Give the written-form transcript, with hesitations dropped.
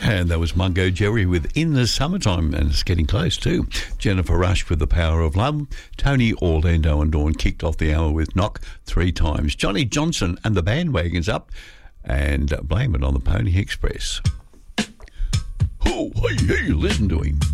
And that was Mungo Jerry with In the Summertime, and it's getting close too. Jennifer Rush with The Power of Love. Tony Orlando and Dawn kicked off the hour with Knock 3 times. Johnny Johnson and the Bandwagon's up, and Blame It on the Pony Express. Oh, hey, listen to him.